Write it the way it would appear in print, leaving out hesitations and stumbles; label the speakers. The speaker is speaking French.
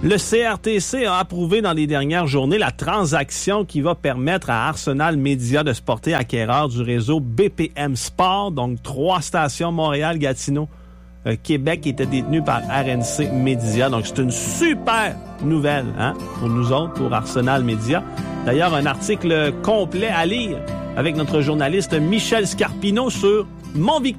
Speaker 1: Le CRTC a approuvé dans les dernières journées la transaction qui va permettre à Arsenal Média de se porter acquéreur du réseau BPM Sport, donc 3 stations Montréal, Gatineau, Québec qui étaient détenues par RNC Média. Donc c'est une super nouvelle pour nous autres, pour Arsenal Média. D'ailleurs, un article complet à lire avec notre journaliste Michel Scarpino sur Mon